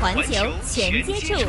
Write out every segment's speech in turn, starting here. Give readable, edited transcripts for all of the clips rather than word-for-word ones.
环球全接触。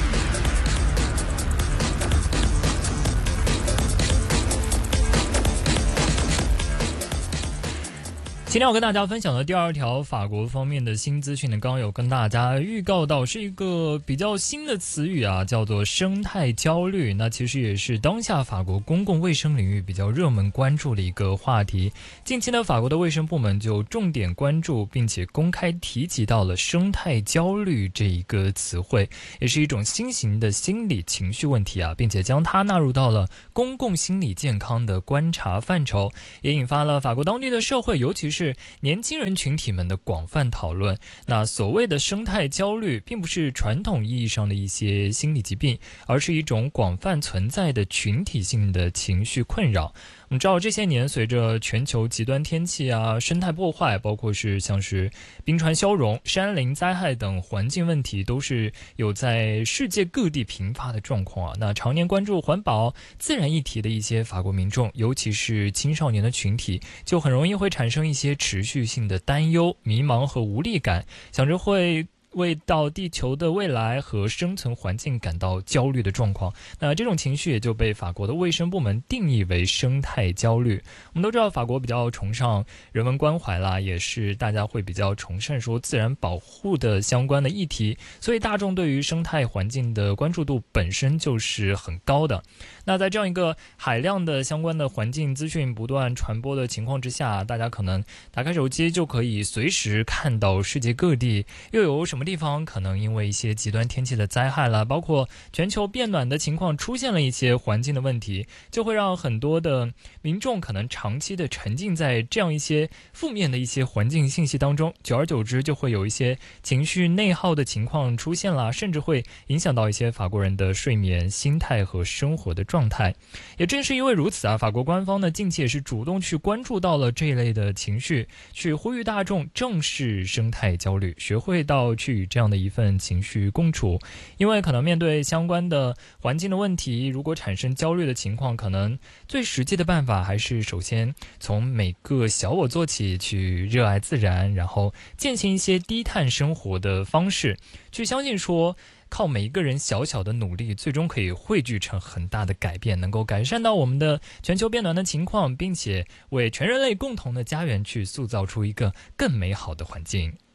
今天我跟大家分享的第二条法国方面的新资讯呢，刚刚有跟大家预告到是一个比较新的词语啊，叫做生态焦虑。那其实也是当下法国公共卫生领域比较热门关注的一个话题。近期呢，法国的卫生部门就重点关注并且公开提及到了生态焦虑这一个词汇，也是一种新型的心理情绪问题啊，并且将它纳入到了公共心理健康的观察范畴，也引发了法国当地的社会，尤其是年轻人群体们的广泛讨论。那所谓的生态焦虑并不是传统意义上的一些心理疾病，而是一种广泛存在的群体性的情绪困扰。我们知道这些年随着全球极端天气啊、生态破坏，包括是像是冰川消融、山林灾害等环境问题，都是有在世界各地频发的状况啊。那常年关注环保、自然议题的一些法国民众，尤其是青少年的群体，就很容易会产生一些持续性的担忧、迷茫和无力感，想着会为到地球的未来和生存环境感到焦虑的状况。那这种情绪也就被法国的卫生部门定义为生态焦虑。我们都知道法国比较崇尚人文关怀啦，也是大家会比较崇尚说自然保护的相关的议题，所以大众对于生态环境的关注度本身就是很高的。那在这样一个海量的相关的环境资讯不断传播的情况之下，大家可能打开手机就可以随时看到世界各地又有什么地方可能因为一些极端天气的灾害啦，包括全球变暖的情况出现了一些环境的问题，就会让很多的民众可能长期的沉浸在这样一些负面的一些环境信息当中，久而久之就会有一些情绪内耗的情况出现啦，甚至会影响到一些法国人的睡眠、心态和生活的状态。也正是因为如此啊，法国官方呢近期也是主动去关注到了这一类的情绪，去呼吁大众正视生态焦虑，学会到去与这样的一份情绪共处。因为可能面对相关的环境的问题，如果产生焦虑的情况，可能最实际的办法还是首先从每个小我做起，去热爱自然，然后践行一些低碳生活的方式，去相信说靠每一个人小小的努力，最终可以汇聚成很大的改变，能够改善到我们的全球变暖的情况，并且为全人类共同的家园去塑造出一个更美好的环境。